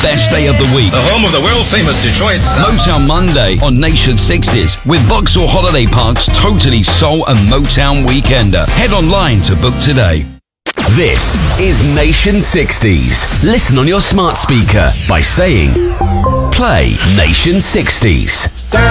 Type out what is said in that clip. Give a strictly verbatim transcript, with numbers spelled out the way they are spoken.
best day of the week. The home of the world-famous Detroit sound. Motown Monday on Nation sixties with Vauxhall Holiday Park's totally soul and Motown Weekender. Head online to book today. This is Nation sixties. Listen on your smart speaker by saying, play Nation sixties.